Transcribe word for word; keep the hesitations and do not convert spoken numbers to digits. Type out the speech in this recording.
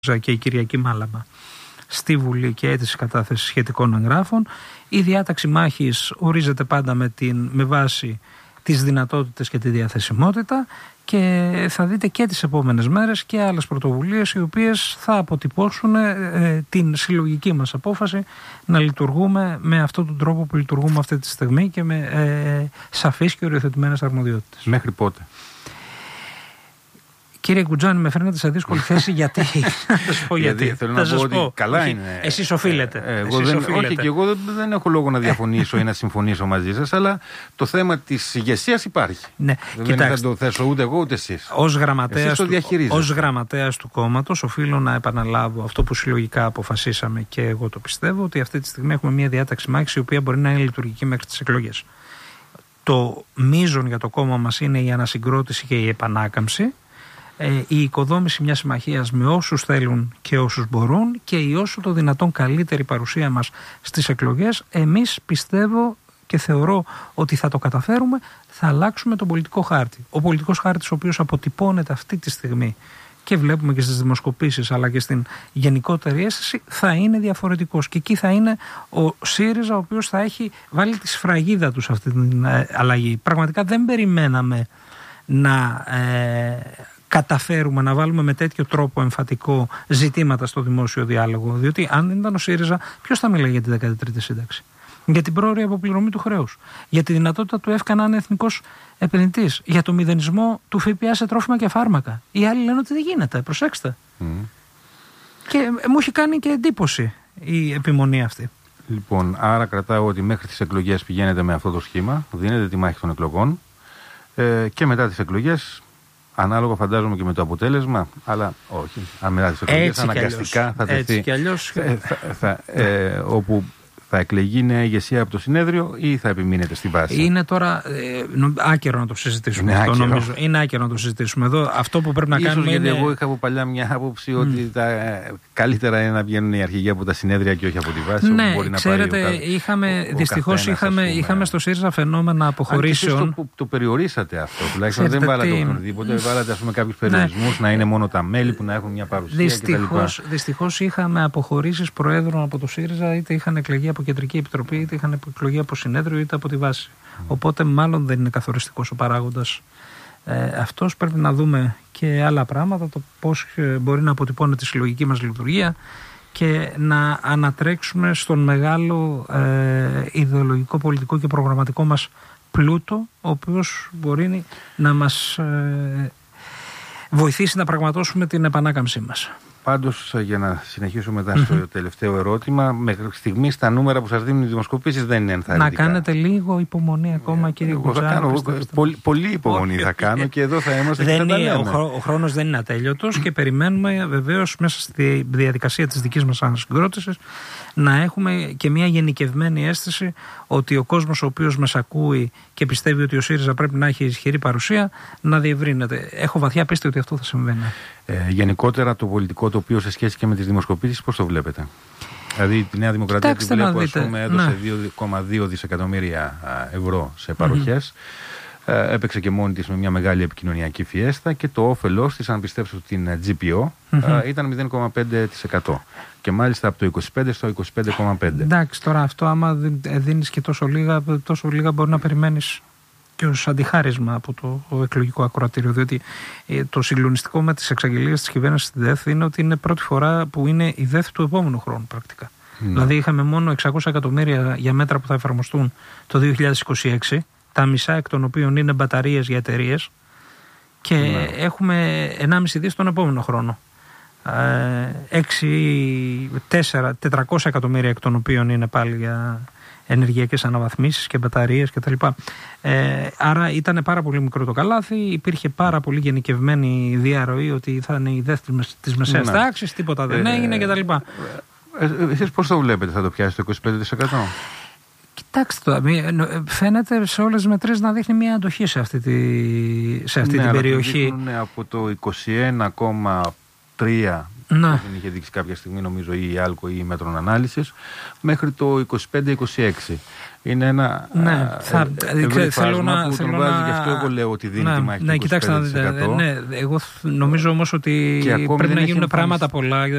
και η Κυριακή Μάλαμα στη Βουλή και αίτηση κατάθεση σχετικών εγγράφων. Η διάταξη μάχης ορίζεται πάντα με, την, με βάση τις δυνατότητες και τη διαθεσιμότητα και θα δείτε και τις επόμενες μέρες και άλλες πρωτοβουλίες οι οποίες θα αποτυπώσουν ε, την συλλογική μας απόφαση να λειτουργούμε με αυτόν τον τρόπο που λειτουργούμε αυτή τη στιγμή και με ε, σαφείς και οριοθετημένες αρμοδιότητες. Μέχρι πότε? Κύριε Κουτζάνη, με φέρνετε σε δύσκολη θέση γιατί. Θα σας πω γιατί. γιατί θέλω να πω ότι πω. Καλά είναι. Εσείς οφείλετε. Ε, εγώ Εσείς δεν, οφείλετε. Όχι, και εγώ δεν, δεν έχω λόγο να διαφωνήσω ή να συμφωνήσω μαζί σας, αλλά το θέμα της ηγεσίας υπάρχει. Ναι, δεν κοιτάξτε, θα το θέσω ούτε εγώ ούτε εσείς. Ως γραμματέας, εσείς το του, ως γραμματέας του κόμματος, οφείλω να επαναλάβω αυτό που συλλογικά αποφασίσαμε και εγώ το πιστεύω, ότι αυτή τη στιγμή έχουμε μια διάταξη μάχης η οποία μπορεί να είναι λειτουργική μέχρι τις εκλογές. Το μείζον για το κόμμα μας είναι η ανασυγκρότηση και η επανάκαμψη. Η οικοδόμηση μιας συμμαχίας με όσους θέλουν και όσους μπορούν και η όσο το δυνατόν καλύτερη παρουσία μας στις εκλογές. Εμείς πιστεύω και θεωρώ ότι θα το καταφέρουμε, θα αλλάξουμε τον πολιτικό χάρτη. Ο πολιτικός χάρτης ο οποίος αποτυπώνεται αυτή τη στιγμή και βλέπουμε και στις δημοσκοπήσεις αλλά και στην γενικότερη αίσθηση θα είναι διαφορετικός και εκεί θα είναι ο ΣΥΡΙΖΑ ο οποίος θα έχει βάλει τη σφραγίδα του σε αυτή την αλλαγή. Πραγματικά δεν περιμέναμε να ε, καταφέρουμε να βάλουμε με τέτοιο τρόπο εμφατικό ζητήματα στο δημόσιο διάλογο. Διότι αν δεν ήταν ο ΣΥΡΙΖΑ, ποιος θα μιλάει για τη δέκατη τρίτη σύνταξη? Για την πρόωρη αποπληρωμή του χρέους. Για τη δυνατότητα του ΕΦΚΑ να είναι εθνικός επενδυτής. Για το μηδενισμό του ΦΠΑ σε τρόφιμα και φάρμακα. Οι άλλοι λένε ότι δεν γίνεται. Προσέξτε. Mm. Και ε, μου έχει κάνει και εντύπωση η επιμονή αυτή. Λοιπόν, άρα κρατάω ότι μέχρι τις εκλογές πηγαίνετε με αυτό το σχήμα. Δίνετε τη μάχη των εκλογών. Ε, και μετά τις εκλογές. Ανάλογα φαντάζομαι και με το αποτέλεσμα, αλλά όχι. Αν μετά τις εκλογές αναγκαστικά θα τεθεί. Έτσι κι αλλιώς. Θα, θα, ε, όπου θα εκλεγεί νέα ηγεσία από το συνέδριο ή θα επιμείνετε στη βάση? Είναι τώρα ε, άκερο να το συζητήσουμε. Είναι, αυτό, άκερο. Νομίζω. Είναι άκερο να το συζητήσουμε. Εδώ αυτό που πρέπει να Ίσως κάνουμε γιατί είναι. Εγώ είχα από παλιά μια άποψη mm. ότι τα, καλύτερα είναι να βγαίνουν οι αρχηγοί από τα συνέδρια και όχι από τη βάση. Ναι, μπορεί ξέρετε, να πάει ο, είχαμε, ο, δυστυχώς ο είχαμε, είχαμε στο ΣΥΡΙΖΑ φαινόμενα αποχωρήσεων. Αν το, το περιορίσατε αυτό. Τουλάχιστον δεν βάλατε τι... οποιονδήποτε. Βάλατε κάποιους περιορισμούς, ναι. να είναι μόνο τα μέλη που να έχουν μια παρουσία κτλ. Δυστυχώς είχαμε αποχωρήσεις προέδρων από το ΣΥΡΙΖΑ, είτε είχαν εκλεγεί από κεντρική επιτροπή, είτε είχαν εκλογή από συνέδριο, είτε από τη βάση. Mm. Οπότε μάλλον δεν είναι καθοριστικός ο παράγοντας ε, αυτός. Πρέπει να δούμε και άλλα πράγματα, το πώς μπορεί να αποτυπώνει τη συλλογική μας λειτουργία και να ανατρέξουμε στον μεγάλο ε, ιδεολογικό, πολιτικό και προγραμματικό μας πλούτο, ο οποίος μπορεί να μας ε, βοηθήσει να πραγματώσουμε την επανάκαμψή μας. Πάντως, για να συνεχίσω μετά στο mm-hmm. τελευταίο ερώτημα, μέχρι στιγμή τα νούμερα που σας δίνουν οι δημοσκοπήσεις δεν είναι ενθαρρυντικά. Να κάνετε λίγο υπομονή ακόμα, yeah, κύριε Κουτζάνη. Πολύ, πολύ υπομονή θα κάνω και εδώ θα είμαστε δεν και θα είναι, ο, χρό, ο χρόνος δεν είναι ατέλειωτος και περιμένουμε βεβαίως μέσα στη διαδικασία της δικής μας ανασυγκρότησης να έχουμε και μια γενικευμένη αίσθηση ότι ο κόσμος ο οποίος μας ακούει και πιστεύει ότι ο ΣΥΡΙΖΑ πρέπει να έχει ισχυρή παρουσία να διευρύνεται. Έχω βαθιά πίστη ότι αυτό θα συμβαίνει. Ε, γενικότερα το πολιτικό τοπίο σε σχέση και με τις δημοσκοπήσεις πώς το βλέπετε? Δηλαδή η Νέα Δημοκρατία τη βλέπω, ας πούμε, έδωσε ναι. δύο κόμμα δύο δισεκατομμύρια ευρώ σε παροχές. Mm-hmm. Ε, έπαιξε και μόνη της με μια μεγάλη επικοινωνιακή φιέστα και το όφελός της, αν πιστέψω την τζι πι ο, mm-hmm. ήταν μηδέν κόμμα πέντε τοις εκατό. Και μάλιστα από το είκοσι πέντε στο είκοσι πέντε κόμμα πέντε. Εντάξει, τώρα αυτό άμα δίνεις και τόσο λίγα, τόσο λίγα μπορεί να περιμένεις και ως αντιχάρισμα από το εκλογικό ακροατήριο, διότι το συγκλονιστικό με τις εξαγγελίες της κυβέρνησης στη ΔΕΘ είναι ότι είναι πρώτη φορά που είναι η ΔΕΘ του επόμενου χρόνου πρακτικά. Mm. Δηλαδή είχαμε μόνο εξακόσια εκατομμύρια για μέτρα που θα εφαρμοστούν το δύο χιλιάδες είκοσι έξι, τα μισά εκ των οποίων είναι μπαταρίες για εταιρείες και mm. έχουμε ενάμιση δις τον επόμενο χρόνο. τετρακόσια εκατομμύρια εκ των οποίων είναι πάλι για ενεργειακές αναβαθμίσεις και μπαταρίες κτλ. Ε, άρα ήταν πάρα πολύ μικρό το καλάθι, υπήρχε πάρα πολύ γενικευμένη διαρροή ότι θα είναι η δεύτερη της μεσαίας ναι. τάξης, τίποτα δεν ε, έγινε κτλ. Ε, ε, εσείς πώς το βλέπετε, θα το πιάσει το είκοσι πέντε τοις εκατό? Κοιτάξτε το, φαίνεται σε όλες τις μετρήσεις να δείχνει μια αντοχή σε αυτή, τη, σε αυτή ναι, την περιοχή. Ναι, από το είκοσι ένα κόμμα τρία Να. Την είχε δείξει κάποια στιγμή, νομίζω, ή η Άλκο ή η Μέτρων Ανάλυσης, μέχρι το είκοσι πέντε είκοσι έξι. Είναι ένα ναι, θα, ευρύ φάσμα να, που τον βάζει, να... γι' αυτό εγώ λέω ότι δίνει ναι, τη μάχη ναι, του είκοσι πέντε τοις εκατό. Κοιτάξτε, ναι, εγώ νομίζω όμως ότι πρέπει να γίνουν πράγματα πολλά.